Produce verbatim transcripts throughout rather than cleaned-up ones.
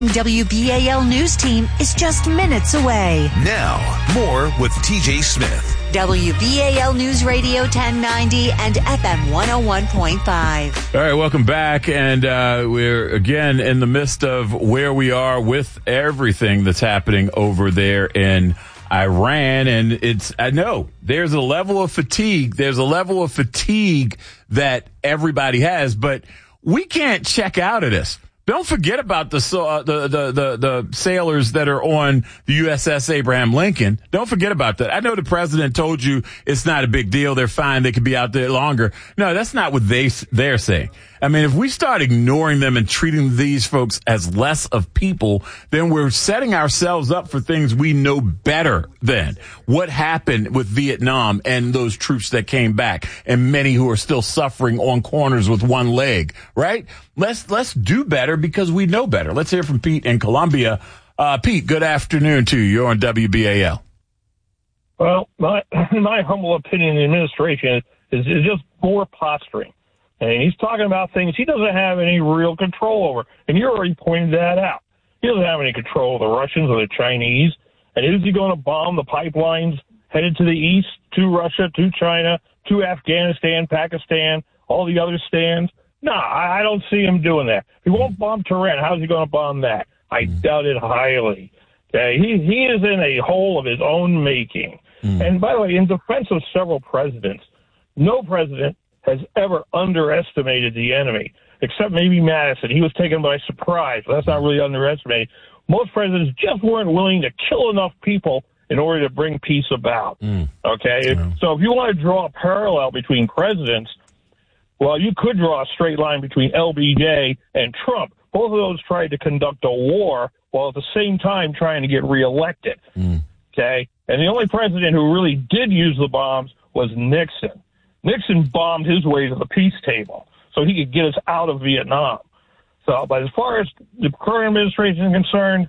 W B A L News Team is just minutes away. Now, more with T J Smith. W B A L News Radio ten ninety and F M one oh one point five. All right, welcome back. And uh, we're, again, in the midst of where we are with everything that's happening over there in Iran. And it's, I know, there's a level of fatigue. There's a level of fatigue that everybody has, but we can't check out of this. Don't forget about the, uh, the the the the sailors that are on the U S S Abraham Lincoln. Don't forget about that. I know the president told you it's not a big deal. They're fine. They could be out there longer. No, that's not what they they're saying. I mean, if we start ignoring them and treating these folks as less of people, then we're setting ourselves up for things we know better than. What happened with Vietnam and those troops that came back and many who are still suffering on corners with one leg, right? Let's, let's do better because we know better. Let's hear from Pete in Columbia. Uh, Pete, good afternoon to you. You're on W B A L. Well, my, my humble opinion, the administration is, is just more posturing. And he's talking about things he doesn't have any real control over. And you already pointed that out. He doesn't have any control of the Russians or the Chinese. And is he going to bomb the pipelines headed to the east, to Russia, to China, to Afghanistan, Pakistan, all the other stands? No, I, I don't see him doing that. He won't bomb Tehran. How's he going to bomb that? I mm. doubt it highly. Okay? He, he is in a hole of his own making. Mm. And by the way, in defense of several presidents, no president has ever underestimated the enemy, except maybe Madison. He was taken by surprise. That's not really underestimating. Most presidents just weren't willing to kill enough people in order to bring peace about. Mm. Okay? Yeah. So if you want to draw a parallel between presidents, well, you could draw a straight line between L B J and Trump. Both of those tried to conduct a war while at the same time trying to get reelected. Mm. Okay? And the only president who really did use the bombs was Nixon. Nixon bombed his way to the peace table so he could get us out of Vietnam. So, but as far as the current administration is concerned,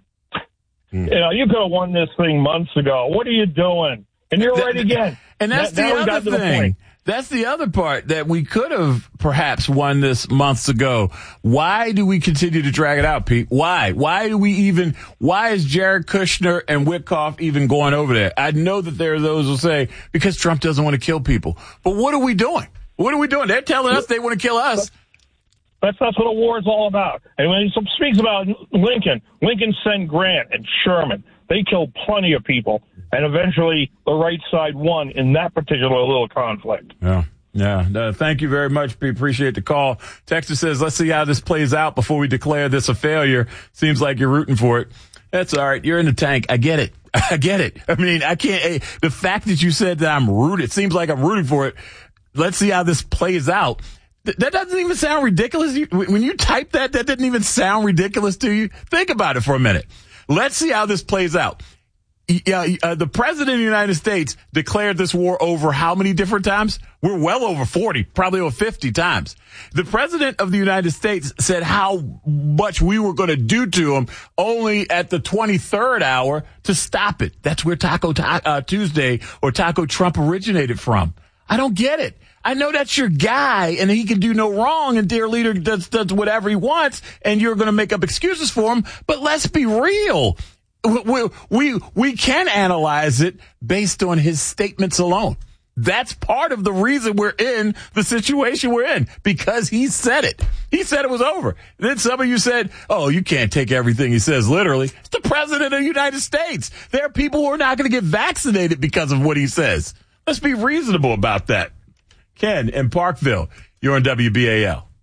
mm. you know, you could have won this thing months ago. What are you doing? And you're right again. And that's now, the now other thing. That's the other part that we could have perhaps won this months ago. Why do we continue to drag it out, Pete? Why? Why do we even, why is Jared Kushner and Witkoff even going over there? I know that there are those who say, because Trump doesn't want to kill people. But what are we doing? What are we doing? They're telling us they want to kill us. That's, that's what a war is all about. And when he speaks about Lincoln, Lincoln sent Grant and Sherman. They killed plenty of people. And eventually, the right side won in that particular little conflict. Yeah, yeah. No, thank you very much. We appreciate the call. Texter says, let's see how this plays out before we declare this a failure. Seems like you're rooting for it. That's all right. You're in the tank. I get it. I get it. I mean, I can't. The fact that you said that I'm rooting, it seems like I'm rooting for it. Let's see how this plays out. Th- that doesn't even sound ridiculous. You, when you type that, that didn't even sound ridiculous to you. Think about it for a minute. Let's see how this plays out. Yeah, uh, the president of the United States declared this war over how many different times? We're well over forty, probably over fifty times. The president of the United States said how much we were going to do to him only at the twenty-third hour to stop it. That's where Taco ta- uh, Tuesday or Taco Trump originated from. I don't get it. I know that's your guy and he can do no wrong and dear leader does, does whatever he wants and you're going to make up excuses for him. But let's be real. We, we, we can analyze it based on his statements alone. That's part of the reason we're in the situation we're in, because he said it. He said it was over. Then some of you said, oh, you can't take everything he says literally. It's the president of the United States. There are people who are not going to get vaccinated because of what he says. Let's be reasonable about that. Ken in Parkville, you're on W B A L.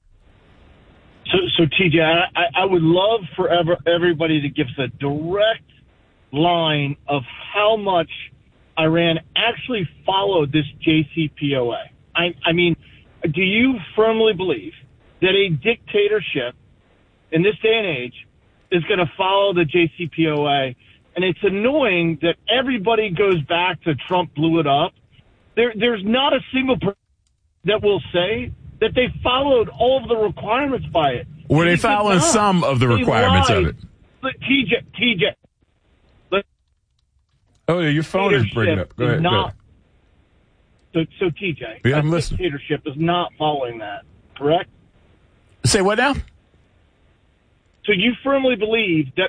So, so T J, I, I would love for ever, everybody to give us a direct line of how much Iran actually followed this J C P O A. I, I mean, do you firmly believe that a dictatorship in this day and age is going to follow the J C P O A? And it's annoying that everybody goes back to Trump blew it up. There, there's not a single person that will say that they followed all of the requirements by it. Were they following some of the requirements of it? But T J, T J. Oh, yeah, your phone is breaking up. Go ahead, not, go ahead. So, so T J, yeah, I'm a listening. Dictatorship is not following that, correct? Say what now? So you firmly believe that